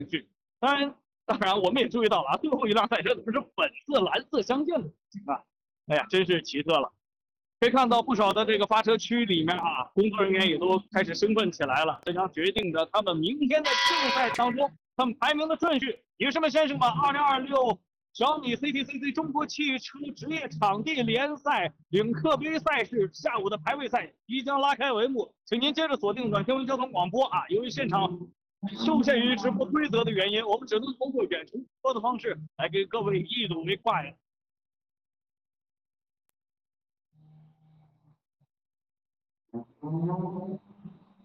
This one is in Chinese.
当然，我们也注意到了啊，最后一辆赛车怎么是粉色、蓝色相间的啊？哎呀，真是奇特了。可以看到不少的这个发车区里面啊，工作人员也都开始兴奋起来了。这将决定着他们明天的竞赛当中他们排名的顺序。女士们、先生们，2026小米 CTCC 中国汽车职业场地联赛领克杯赛事下午的排位赛即将拉开帷幕，请您接着锁定暖天文交通广播啊！由于现场受限于直播规则的原因，我们只能通过远程直播的方式来给各位一睹为快。